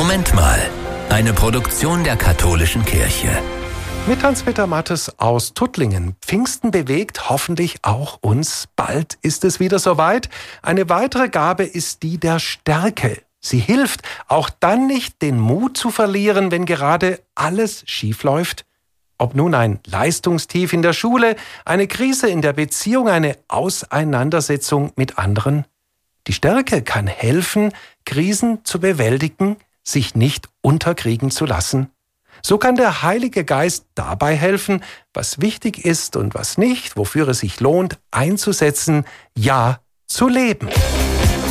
Moment mal. Eine Produktion der Katholischen Kirche. Mit Hans-Peter Mattes aus Tuttlingen. Pfingsten bewegt hoffentlich auch uns. Bald ist es wieder soweit. Eine weitere Gabe ist die der Stärke. Sie hilft, auch dann nicht den Mut zu verlieren, wenn gerade alles schief läuft. Ob nun ein Leistungstief in der Schule, eine Krise in der Beziehung, eine Auseinandersetzung mit anderen. Die Stärke kann helfen, Krisen zu bewältigen, sich nicht unterkriegen zu lassen. So kann der Heilige Geist dabei helfen, was wichtig ist und was nicht, wofür es sich lohnt, einzusetzen, ja, zu leben.